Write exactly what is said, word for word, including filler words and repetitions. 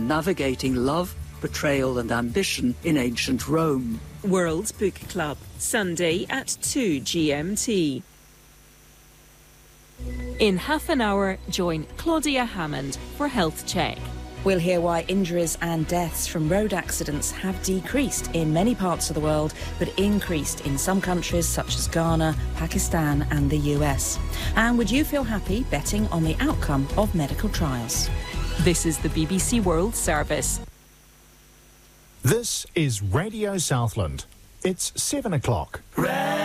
on navigating love, betrayal and ambition in ancient Rome. World Book Club, Sunday at two G M T. In half an hour, join Claudia Hammond for Health Check. We'll hear why injuries and deaths from road accidents have decreased in many parts of the world, but increased in some countries such as Ghana, Pakistan and the U S. And would you feel happy betting on the outcome of medical trials? This is the B B C World Service. This is Radio Southland. It's seven o'clock.